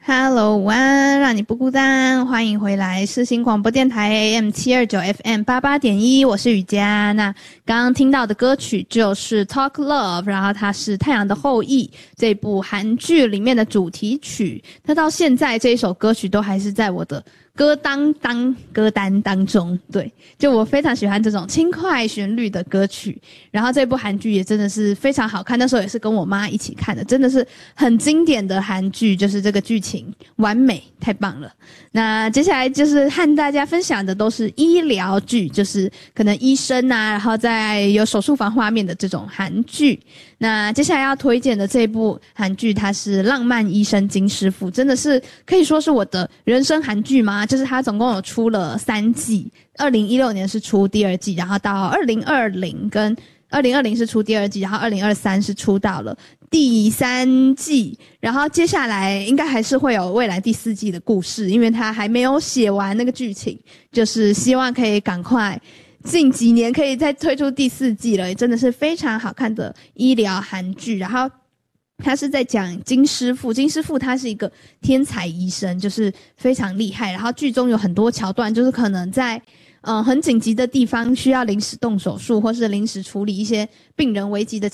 Hello， 晚安，让你不孤单，欢迎回来世新广播电台 AM729 FM88.1， 我是雨佳。那刚刚听到的歌曲就是 Talk Love， 然后它是《太阳的后裔》这部韩剧里面的主题曲。那到现在这一首歌曲都还是在我的歌单当中，对，就我非常喜欢这种轻快旋律的歌曲。然后这部韩剧也真的是非常好看，那时候也是跟我妈一起看的，真的是很经典的韩剧，就是这个剧情完美，太棒了。那接下来就是和大家分享的都是医疗剧，就是可能医生啊，然后再有手术房画面的这种韩剧。那接下来要推荐的这部韩剧，它是《浪漫医生金师傅》，真的是可以说是我的人生韩剧吗？就是它总共有出了3季，2016年是出第2季，然后到2020跟2020是出第2季，然后2023是出到了第3季，然后接下来应该还是会有未来第4季的故事，因为它还没有写完那个剧情，就是希望可以赶快近几年可以再推出第4季了，真的是非常好看的医疗韩剧。然后他是在讲金师傅他是一个天才医生，就是非常厉害，然后剧中有很多桥段就是可能在很紧急的地方需要临时动手术，或是临时处理一些病人危急的